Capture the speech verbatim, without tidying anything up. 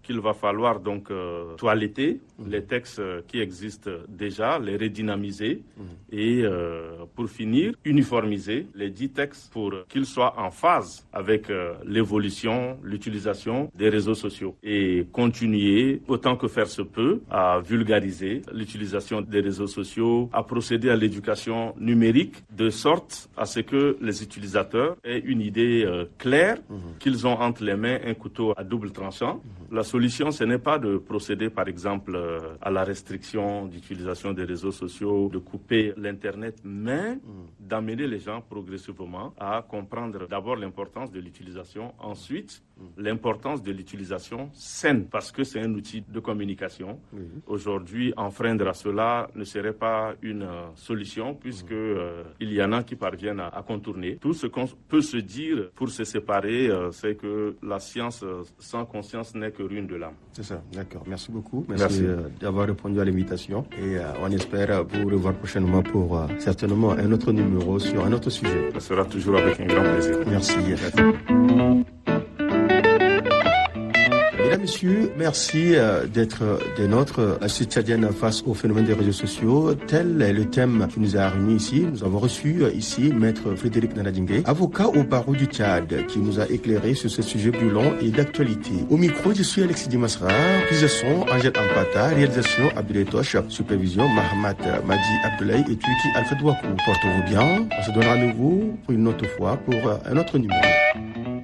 qu'il va falloir donc euh, toiletter mmh. les textes qui existent déjà, les redynamiser mmh. et euh, pour finir, uniformiser les dix textes pour qu'ils soient en phase avec euh, l'évolution, l'utilisation des réseaux sociaux et continuer autant que faire se peut à vulgariser l'utilisation des réseaux sociaux, à procéder à l'éducation numérique de sorte à ce que les utilisateurs aient une idée euh, claire mmh. qu'ils ont entre les mains un couteau à double tranchant. Mmh. La solution, ce n'est pas de procéder par exemple euh, à la restriction d'utilisation des réseaux sociaux, de couper l'Internet, mais mmh. d'amener les gens progressivement à comprendre d'abord l'importance de l'utilisation, ensuite mmh. l'importance de l'utilisation saine, parce que c'est un outil de communication. Mmh. Aujourd'hui, enfreindre à cela ne serait pas une euh, solution, puisque euh, il y en a qui parviennent à, à contourner. Tout ce qu'on peut se dire pour se séparer, euh, c'est que la science euh, sans conscience n'est que ruine de l'âme. C'est ça, d'accord. Merci beaucoup. Merci, Merci. Euh, d'avoir répondu à l'invitation. Et euh, on espère vous revoir prochainement pour euh, certainement un autre numéro sur un autre sujet. Ça sera toujours avec un grand plaisir. Merci. Merci. Mesdames, Messieurs, merci euh, d'être euh, des nôtres à cette Tchadienne face au phénomène des réseaux sociaux. Tel est le thème qui nous a réunis ici. Nous avons reçu euh, ici Maître Frédéric Nanadingue, avocat au barreau du Tchad, qui nous a éclairé sur ce sujet brûlant et d'actualité. Au micro, je suis Alexis Dimasra, prise de son Angèle Ampata, réalisation Abdoulaye Toche, supervision Mahamat Madi Abdoulaye et Tuiki Alfred Wakou. Portez-vous bien. On se donne rendez-vous pour une autre fois pour euh, un autre numéro.